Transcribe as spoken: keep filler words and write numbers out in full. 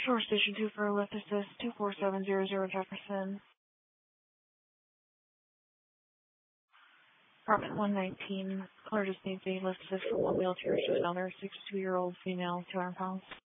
Shore Station two for a lift assist, two four seven zero zero Jefferson. Apartment one nineteen, caller just needs a lift assist from one wheelchair to another, sixty-two-year-old female, two hundred pounds.